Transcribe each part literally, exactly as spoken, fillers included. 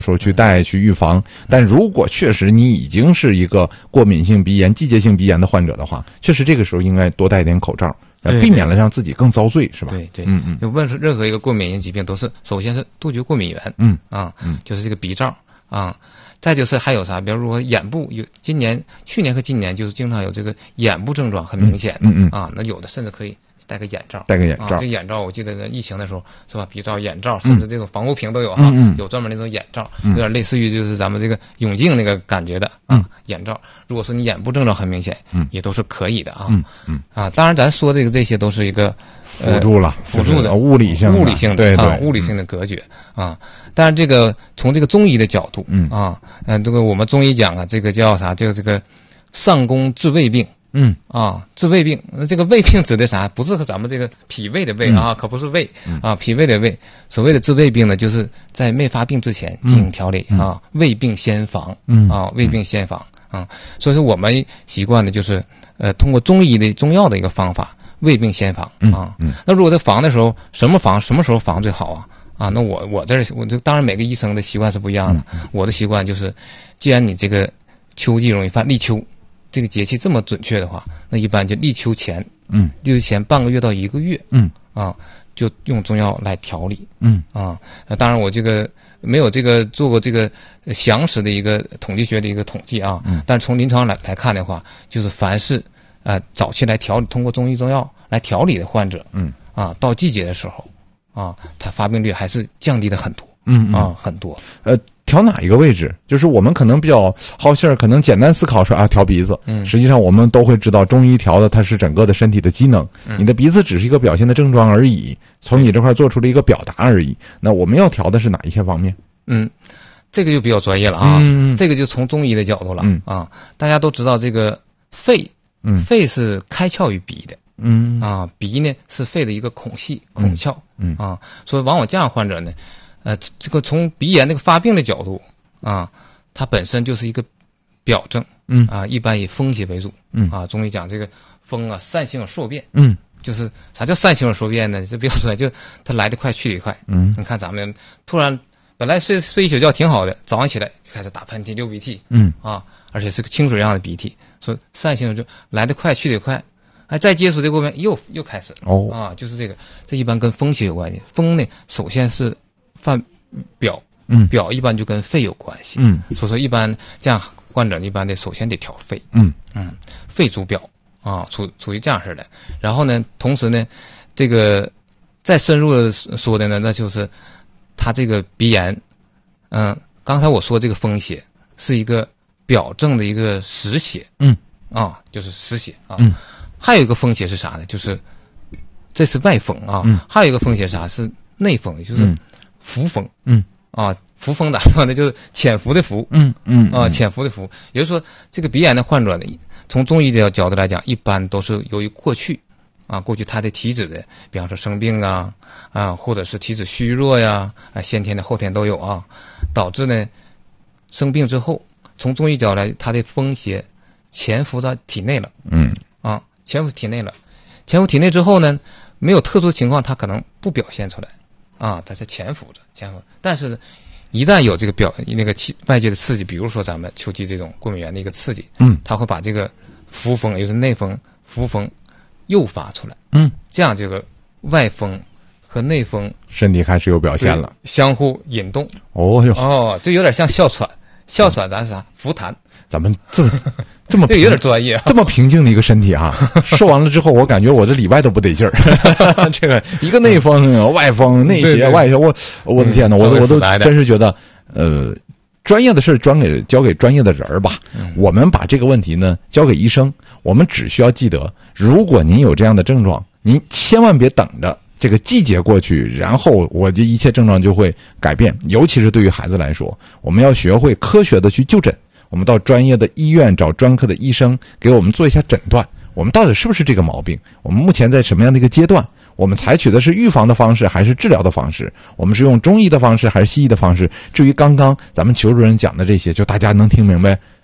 时候去带去预防。但如果确实你已经是一个过敏性鼻炎、季节性鼻炎的患者的话，确实这个时候应该多戴点口罩，避免了让自己更遭罪，是吧？ 对对， 嗯嗯。 就问出任何一个过敏性疾病，都是首先是杜绝过敏源， 嗯啊， 嗯， 就是这个鼻罩啊，再就是还有啥，比如说眼部有，今年、去年和今年就是经常有这个眼部症状很明显， 嗯嗯啊，那有的甚至可以戴个眼罩， 戴个眼罩， 啊、这眼罩我记得在疫情的时候是吧？鼻罩、眼罩，甚至这种防护屏都有哈， 嗯嗯、 有专门那种眼罩， 嗯、 有点类似于就是咱们这个泳镜那个感觉的啊、嗯、眼罩。如果是你眼部症状很明显， 嗯， 也都是可以的啊， 嗯嗯啊，当然咱说这个这些都是一个。 辅助了， 辅助的物理性的， 物理性的， 对对、 啊，物理性的隔绝啊。但是这个从这个中医的角度， 嗯啊，嗯、呃，这个我们中医讲啊，这个叫啥？这个这个上攻治胃病， 嗯啊，治胃病。那这个胃病指的啥？不是和咱们这个脾胃的胃啊， 嗯、 可不是胃、 嗯、 啊，脾胃的胃。所谓的治胃病呢，就是在没发病之前进行调理、 嗯、 啊，胃病先防， 嗯啊，胃病先防啊。所以说我们习惯的就是呃，通过中医的中药的一个方法。胃病先防啊、 嗯嗯， 那如果在防的时候，什么防，什么时候防最好啊？啊，那我我这我这当然每个医生的习惯是不一样的， 嗯、 我的习惯就是，既然你这个秋季容易犯立秋，这个节气这么准确的话，那一般就立秋前， 嗯， 立秋前半个月到一个月， 嗯啊，就用中药来调理， 嗯啊，当然我这个没有这个做过这个详实的一个统计学的一个统计啊， 嗯， 但是从临床来来看的话，就是凡是。呃，早期来调理，通过中医中药来调理的患者， 嗯， 啊，到季节的时候，啊，他发病率还是降低的很多， 嗯啊，很多。 呃，调哪一个位置？就是我们可能比较好信儿，可能简单思考说啊，调鼻子。 嗯， 实际上我们都会知道，中医调的它是整个的身体的机能， 嗯、 你的鼻子只是一个表现的症状而已，从你这块做出了一个表达而已。那我们要调的是哪一些方面？ 嗯，这个就比较专业了啊， 嗯， 这个就从中医的角度了， 嗯啊，大家都知道这个肺。 嗯， 肺是开窍于鼻的， 嗯啊，鼻呢是肺的一个孔隙、孔窍， 嗯啊，所以往往这样患者呢，呃，这个从鼻炎那个发病的角度啊，它本身就是一个表症， 嗯啊，一般以风邪为主， 嗯啊，中医讲这个风啊，散性而数变， 嗯， 就是啥叫散性而数变呢？这比较说，就它来得快去得快， 嗯， 你看咱们突然本来睡睡一宿觉挺好的，早上起来就开始打喷嚏、流鼻涕， 嗯啊，而且是个清水样的鼻涕，说散性就来得快去得快，哎，再接触这部分又又开始哦啊，就是这个，这一般跟风邪有关系。风呢，首先是犯表， 嗯， 表一般就跟肺有关系， 嗯， 所以说一般这样患者一般得首先得调肺， 嗯嗯，肺主表啊，处处于这样式的。然后呢，同时呢，这个再深入的说的呢，那就是他这个鼻炎，嗯，刚才我说这个风邪是一个表症的一个实邪， 嗯啊，就是实邪啊。 嗯，还有一个风邪是啥呢？就是这是外风啊。 嗯， 还有一个风邪是啥？是内风，也就是伏风。 嗯啊，伏风咋说呢？就是潜伏的伏。 嗯嗯啊，潜伏的伏。也就是说，这个鼻炎的患者呢，从中医的角度来讲，一般都是由于过去啊，过去他的体质的，比方说生病啊啊，或者是体质虚弱呀，啊，先天的后天都有啊，导致呢生病之后，从中医角度来，他的风邪潜伏在体内了。 嗯啊，潜伏体内了，潜伏体内之后呢，没有特殊情况，他可能不表现出来啊，他在潜伏着，潜伏。但是，一旦有这个表那个外界的刺激，比如说咱们秋季这种过敏源的一个刺激， 嗯， 它会把这个伏风，也就是内风、伏风诱发出来， 嗯， 这样这个外风和内风身体开始有表现了， 相互引动。 哦哟， 哦，这有点像哮喘，哮喘咱是啥？伏痰。 咱们这么这么这有点专业， 这么平静的一个身体啊，说完了之后，我感觉我这里外都不得劲儿。这个一个内风、外风、内邪、外邪，我我的天哪，我我都真是觉得，呃，专业的事专给交给专业的人儿吧。我们把这个问题呢交给医生，我们只需要记得，如果您有这样的症状，您千万别等着这个季节过去，然后我这一切症状就会改变。尤其是对于孩子来说，我们要学会科学的去就诊。我们到专业的医院找专科的医生给我们做一下诊断，我们到底是不是这个毛病，我们目前在什么样的一个阶段，我们采取的是预防的方式还是治疗的方式，我们是用中医的方式还是西医的方式。至于刚刚咱们裘主任讲的这些，就大家能听明白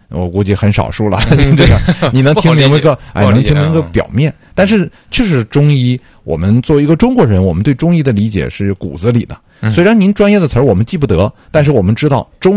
我估计很少数了。这个你能听明白个，哎，能听明白个表面。但是这是中医，我们作为一个中国人，我们对中医的理解是骨子里的。虽然您专业的词儿我们记不得，但是我们知道中